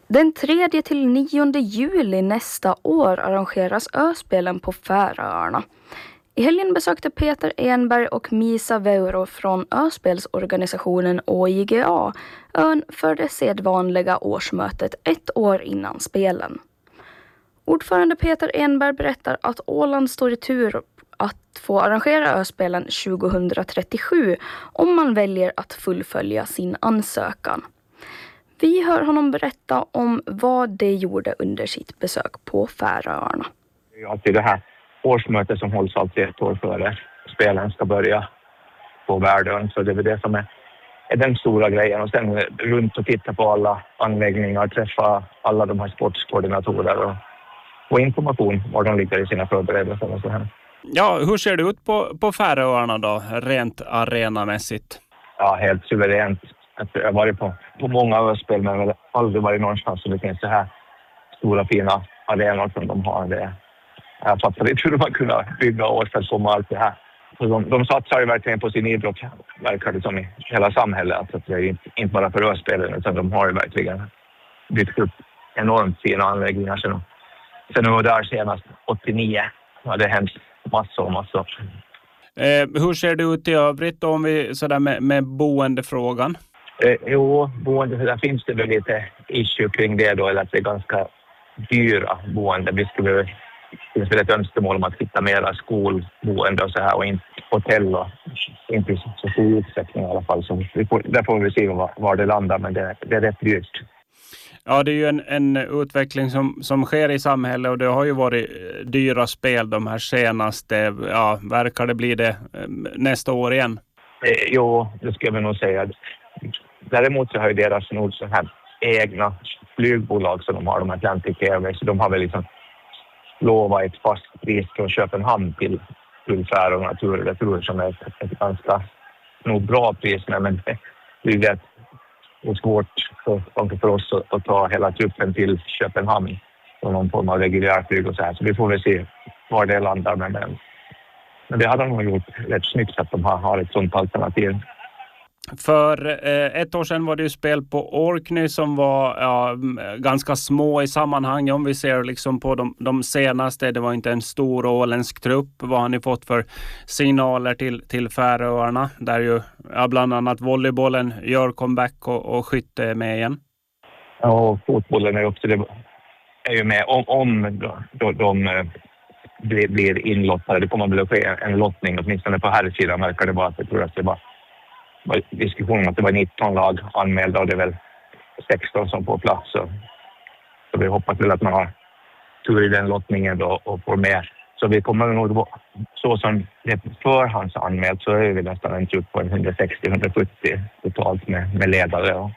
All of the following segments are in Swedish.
Den 3-9 juli nästa år arrangeras Öspelen på Färöarna. I helgen besökte Peter Enberg och Misa Veuro från Öspelsorganisationen OIGA ön för det sedvanliga årsmötet ett år innan spelen. Ordförande Peter Enberg berättar att Åland står i tur att få arrangera Öspelen 2037 om man väljer att fullfölja sin ansökan. Vi hör honom berätta om vad det gjorde under sitt besök på Färöarna. Det är alltid det här årsmötet som hålls alltid ett år före spelen ska börja på Värdön. Så det är det som är den stora grejen. Och sen runt och titta på alla anläggningar, träffa alla de här sportskoordinatorer och få information var de ligger i sina förberedelser och så här. Ja, hur ser det ut på Färöarna då, rent arenamässigt? Ja, helt suveränt. Jag har varit på många öspel men jag har aldrig varit någonstans så det finns så här stora fina arenor som de har. Jag fattar inte hur man kunna bygga och åstadkomma allt det här. Så de satsar ju verkligen på sin idrott, verkar det som i hela samhället. Alltså det är inte bara för öspelen utan de har ju verkligen byggt upp enormt fina anläggningar. Sen var där senast 89 har det hänt massor. Hur ser det ut i övrigt om vi sådär med boendefrågan? Boende, där finns det väl lite issue kring det då, eller att det är ganska dyra boende. Det finns väl ett önskemål om att hitta mera skolboende och så här och inte hotell och inte så stor utsträckning i alla fall. Så där får vi se var det landar, men det är rätt dyrt. Ja, det är ju en utveckling som sker i samhället och det har ju varit dyra spel de här senaste. Ja, verkar det bli det nästa år igen? Jo, det ska vi nog säga. Däremot så har ju deras nog så här egna flygbolag som de har, de Atlantic Airways, så de har väl liksom lovat ett fast pris från Köpenhamn till Färöarna tur som är ett ganska nog bra pris, men det är svårt för oss att ta hela truppen till Köpenhamn och någon form av reguljärflyg och så här, så vi får väl se var det landar, men det har de nog gjort rätt snyggt att de har ett sånt alternativ. För ett år sedan var det ju spel på Orkney som var ganska små i sammanhang. Om vi ser liksom på de senaste, det var inte en stor åländsk trupp. Vad har ni fått för signaler till Färöarna? Där ju bland annat volleybollen gör comeback och skytte är med igen. Ja, och fotbollen är också det är ju med om de blir inlottade. Det kommer väl att ske en lottning, åtminstone på här sidan verkar det vara att jag tror att det var diskussionen att det var 19 lag anmälda och det är väl 16 som får plats. Så vi hoppas väl att man har tur i den lottningen då och får med. Så vi kommer nog, så som det är förhandsanmält, så är vi nästan en trupp på 160-170 totalt med ledare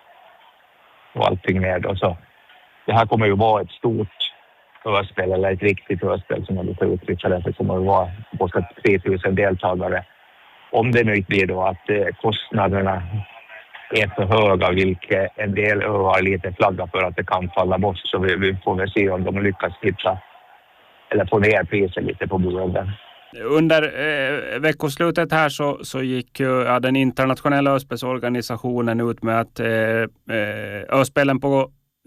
och allting med. Och så det här kommer ju vara ett stort förspel eller ett riktigt förspel som man brukar uttrycka det. Det kommer att vara bortåt 3000 deltagare. Om det nu inte blir då att kostnaderna är för höga, vilket en del öar lite flaggar för att det kan falla bort, så vi får väl se om de lyckas hitta eller få ner priset lite på boenden. Under veckoslutet här så gick ju den internationella Öspelsorganisationen ut med att Öspelen på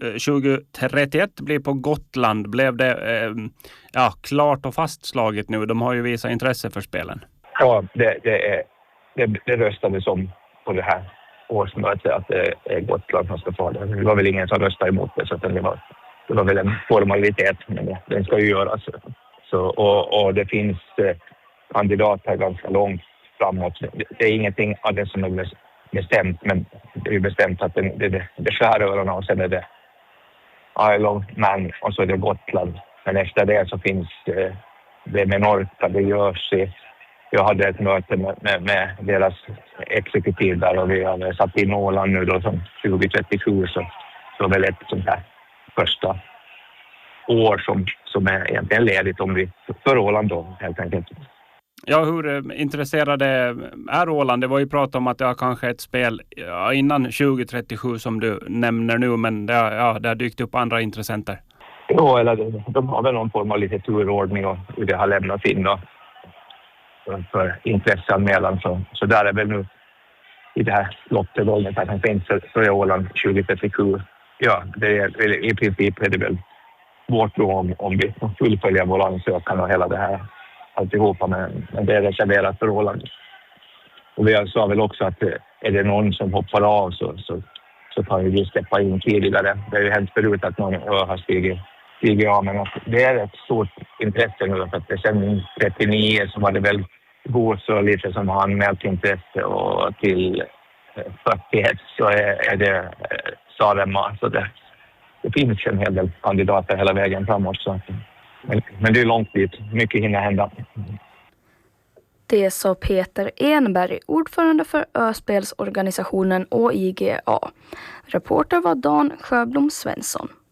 2031 blir på Gotland. Blev det klart och fastslaget nu? De har ju visat intresse för spelen. Ja, det röstades om på det här årsmötet att det är Gotland som ska få det. Det var väl ingen som röstade emot det, så att det var väl en formalitet, men den ska ju göras. Så, och det finns kandidater ganska långt framåt. Det är ingenting av det som är bestämt, men det är ju bestämt att det är Färöarna och sen är det Isle of Man och så är det Gotland. Men efter det så finns det med Norka, det görs jag hade ett möte med deras exekutiv där och vi har satt in Åland nu då som 2037 så väl ett sånt här första år som är egentligen ledigt om vi för Åland då helt enkelt. Ja, hur intresserade är Åland? Det var ju prat om att det har kanske ett spel innan 2037 som du nämner nu, men det har dykt upp andra intressenter. Ja, eller de har väl någon form av lite turordning och hur det har lämnat in då för intresseanmälan. Så där är väl nu i det här lotterollen att han finns för Åland 2037 ja, det är, i princip är det väl vårt då om vi fullföljer vår ansökan och hela det här alltihopa, men det är reserverat förhållande. Och vi sa väl också att är det någon som hoppar av så kan vi steppa in tidigare. Det har ju hänt förut att någon har stigit av, men att det är ett stort intresse nu för att det sen 39 så var det väl Gås och lite som har anmält intresse och till 41 så är det Saaremaa. Så det finns en hel del kandidater hela vägen framåt. Så. Men det är långt dit. Mycket hinner hända. Det sa Peter Enberg, ordförande för Öspelsorganisationen och IGA. Reporter var Dan Sjöblom Svensson.